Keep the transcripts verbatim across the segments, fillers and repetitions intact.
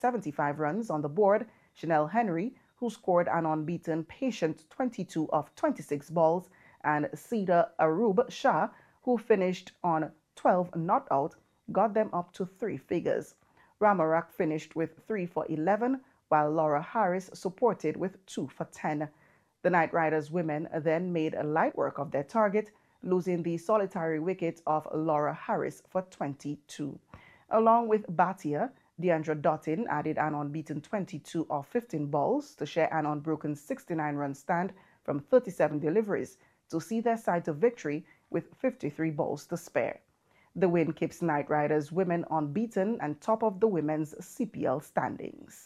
seventy-five runs on the board, Chanel Henry, who scored an unbeaten patient twenty-two of twenty-six balls, and Cedar Arub Shah, who finished on twelve not out, got them up to three figures. Ramarak finished with three for eleven, while Laura Harris supported with two for ten. The Knight Riders women then made light work of their target, losing the solitary wicket of Laura Harris for twenty-two. Along with Bhatia, Deandra Dottin added an unbeaten twenty-two of fifteen balls to share an unbroken sixty-nine run stand from thirty-seven deliveries to see their side to victory with fifty-three balls to spare. The win keeps Knight Riders women unbeaten and top of the women's C P L standings.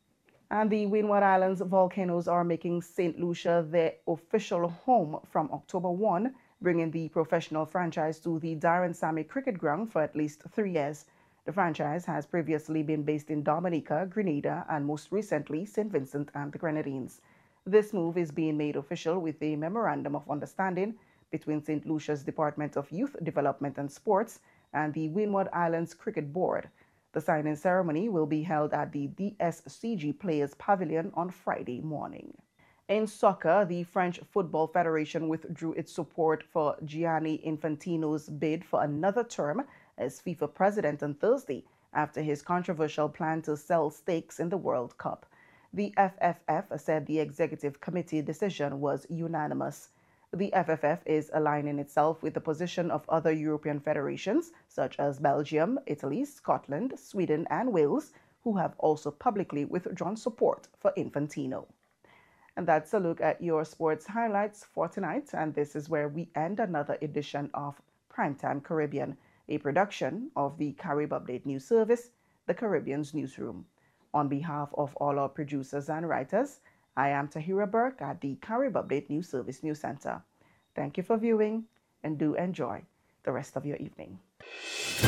And the Windward Islands Volcanoes are making Saint Lucia their official home from October first, bringing the professional franchise to the Darren Sammy Cricket Ground for at least three years. The franchise has previously been based in Dominica, Grenada, and most recently Saint Vincent and the Grenadines. This move is being made official with a Memorandum of Understanding between Saint Lucia's Department of Youth Development and Sports and the Windward Islands Cricket Board. The signing ceremony will be held at the D S C G Players Pavilion on Friday morning. In soccer, the French Football Federation withdrew its support for Gianni Infantino's bid for another term as FIFA president on Thursday after his controversial plan to sell stakes in the World Cup. The F F F said the executive committee decision was unanimous. The F F F is aligning itself with the position of other European federations, such as Belgium, Italy, Scotland, Sweden, and Wales, who have also publicly withdrawn support for Infantino. And that's a look at your sports highlights for tonight, and this is where we end another edition of Primetime Caribbean, a production of the Carib Update News Service, the Caribbean's newsroom. On behalf of all our producers and writers, I am Tahira Burke at the Carib Update News Service News Center. Thank you for viewing and do enjoy the rest of your evening.